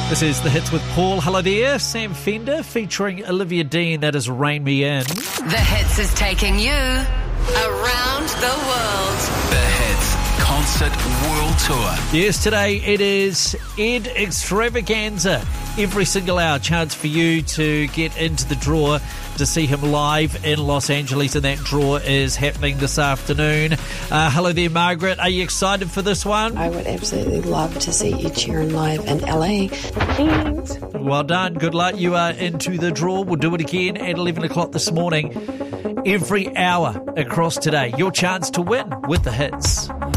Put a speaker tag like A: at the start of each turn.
A: This is The Hits with Paul. Hello there. Sam Fender featuring Olivia Dean. That is Rain Me In.
B: The Hits is taking you around the world.
C: The Hits Concert World Tour.
A: Yes, today it is Ed Extravaganza. Every single hour, chance for you to get into the draw to see him live in Los Angeles, and that draw is happening this afternoon. Hello there, Margaret. Are you excited for this one?
D: I would absolutely love to see Ed Sheeran live in LA. Thanks.
A: Well done. Good luck. You are into the draw. We'll do it again at 11 o'clock this morning. Every hour across today, your chance to win with The Hits.